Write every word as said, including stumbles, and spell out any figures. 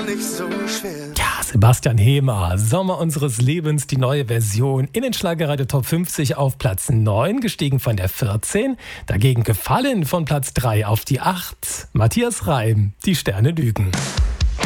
gar nicht so schwer. Ja, Sebastian Hehmer, Sommer unseres Lebens, die neue Version in den Schlagerradio Top fünfzig auf Platz neun, gestiegen von der vierzehn, dagegen gefallen von Platz drei auf die acht. Matthias Reim, die Sterne lügen.